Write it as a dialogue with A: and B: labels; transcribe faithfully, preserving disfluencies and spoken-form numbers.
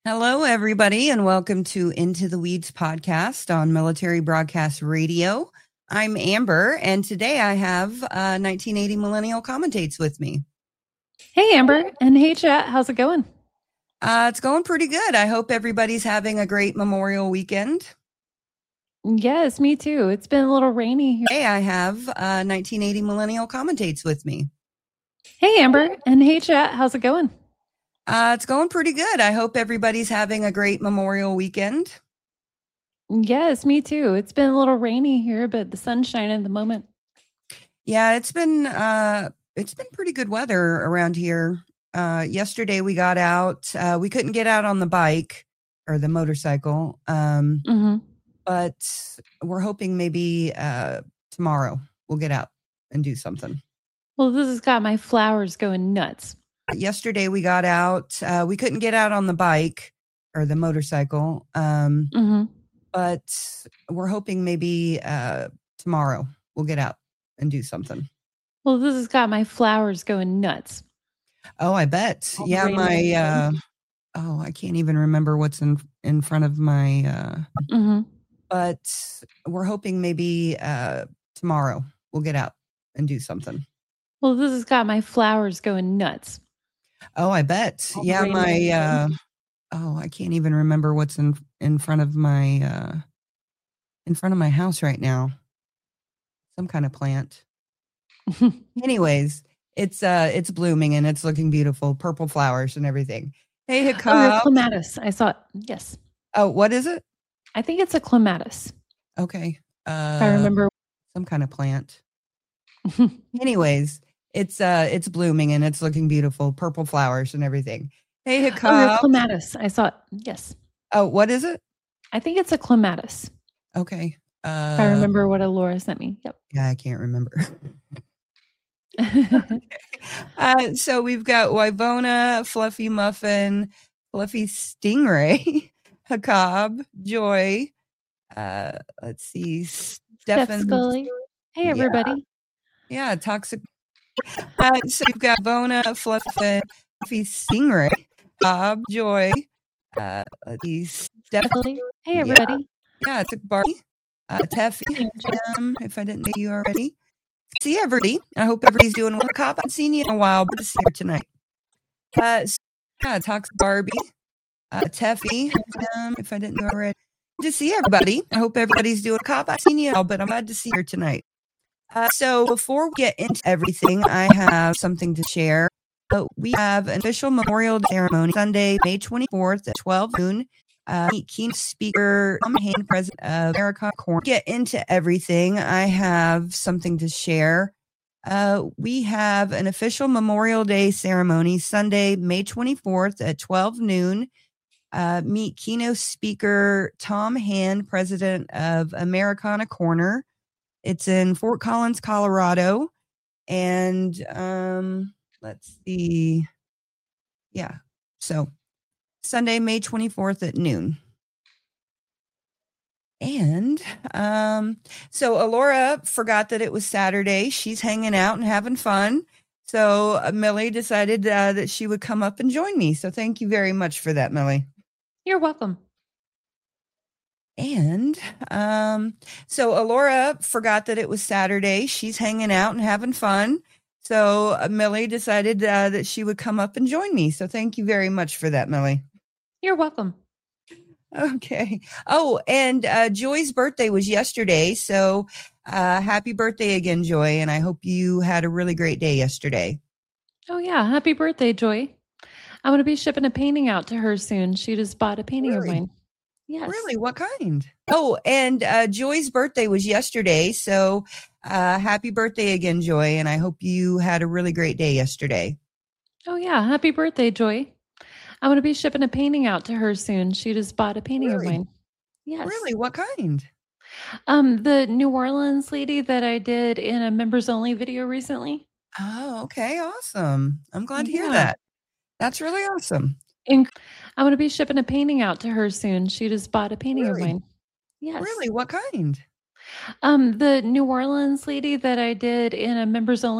A: Hello, everybody, and welcome to Into the Weeds podcast on Military Broadcast Radio. I'm Amber, and today I have uh, nineteen eighty Millennial Commentates with me.
B: Hey, Amber, and hey, chat. How's it going?
A: Uh, it's going pretty good. I hope everybody's having a great Memorial weekend.
B: Yes, me too. It's been a little rainy here.
A: Today I have uh, nineteen eighty Millennial Commentates with me.
B: Hey, Amber, and hey, chat. How's it going?
A: Uh, it's going pretty good. I hope everybody's having a great Memorial weekend.
B: Yes, me too. It's been a little rainy here, but the sun's shining at the moment.
A: Yeah, it's been uh, it's been pretty good weather around here. Uh, yesterday we got out. Uh, we couldn't get out on the bike or the motorcycle, um,
B: Mm-hmm.
A: but we're hoping maybe uh, tomorrow we'll get out and do something.
B: Well, this has got my flowers going nuts.
A: Yesterday we got out. Uh, we couldn't get out on the bike or the motorcycle, um,
B: Mm-hmm.
A: but we're hoping maybe uh, tomorrow we'll get out and do something.
B: Well, this has got my flowers going nuts.
A: Oh, I bet.
B: All
A: Yeah,
B: rainy
A: my
B: weekend.
A: uh, oh, I can't even remember what's in in front of my. Uh,
B: Mm-hmm.
A: but we're hoping maybe uh, tomorrow we'll get out and do something.
B: Well, this has got my flowers going nuts.
A: Oh, I bet.
B: All
A: Yeah,
B: rainy
A: my. Uh,
B: weekend.
A: oh, I can't even remember what's in in front of my uh, in front of my house right now. Some kind of plant. Anyways, it's uh it's blooming and it's looking beautiful, purple flowers and everything. Hey,
B: Oh, your
A: Hiccup.
B: clematis. I saw it. Yes.
A: Oh, what is it?
B: I think it's a clematis.
A: Okay.
B: If I
A: Uh,
B: remember.
A: some kind of plant. Anyways, it's uh it's blooming and it's looking beautiful, purple flowers and everything. Hey,
B: Oh, your
A: Hiccup.
B: clematis. I saw it. Yes.
A: Oh, what is it?
B: I think it's a clematis.
A: Okay.
B: If I
A: Uh,
B: remember what Alora sent me. Yep.
A: yeah, I can't remember. Uh, so we've got Wivona, Fluffy Muffin, Fluffy Stingray, Hiccup, Joy. Uh, let's see,
B: Steph
A: Stefan.
B: Scully. Hey,
A: Yeah,
B: everybody.
A: yeah, toxic. Uh, so we've got Bona, Fluffy, Fluffy Stingray, Bob, Joy. Uh, let's see, Steph.
B: Scully. Hey,
A: Yeah,
B: everybody.
A: yeah, it's a Barbie. Uh, Teffy, Jim, if I didn't know you already. See everybody. I hope everybody's doing well. Cop, I haven't seen you in a while, but to see her tonight. Uh, so, yeah, toxic Barbie. Uh, Teffy, Jim, if I didn't know already. Good to see everybody. I hope everybody's doing cop. I've seen you in a while, but I'm glad to see her tonight. Uh, so before we get into everything, I have something to share. Uh, we have an official Memorial Day ceremony Sunday, May twenty-fourth at twelve noon. Uh, meet keynote speaker Tom Hain, president of America Corn. Get into everything. I have something to share. Uh, we have an official Memorial Day ceremony Sunday, May twenty-fourth at twelve noon. Uh, meet keynote speaker Tom Hain, president of Americana Corner. It's in Fort Collins, Colorado. And um, let's see. Yeah. So Sunday, May twenty-fourth at noon. And um, so Alora forgot that it was Saturday. She's hanging out and having fun. So uh, Millie decided uh, that she would come up and join me. So thank you very much for that, Millie.
B: You're welcome.
A: And um, so Alora forgot that it was Saturday. She's hanging out and having fun. So uh, Millie decided uh, that she would come up and join me. So thank you very much for that, Millie.
B: You're welcome.
A: Okay. Oh, and uh, Joy's birthday was yesterday. So uh, happy birthday again, Joy. And I hope you had a really great day yesterday.
B: Oh, yeah. Happy birthday, Joy. I'm going to be shipping a painting out to her soon. She just bought a painting
A: Really?
B: of mine. Yes.
A: Really? What kind? Oh, and uh, Joy's birthday was yesterday. So uh, happy birthday again, Joy. And I hope you had a really great day yesterday.
B: Oh, yeah. Happy birthday, Joy. I'm going to be shipping a painting out to her soon. She just bought a painting
A: Really?
B: of mine. Yes.
A: Really? What kind?
B: Um, the New Orleans lady that I did in a members only video recently.
A: Oh, okay. Awesome. I'm glad to hear
B: Yeah.
A: that. That's really awesome.
B: Inc- I'm going to be shipping a painting out to her soon. She just bought a painting of
A: Really?
B: mine. Yes.
A: Really? What kind?
B: Um, the New Orleans lady that I did in a members only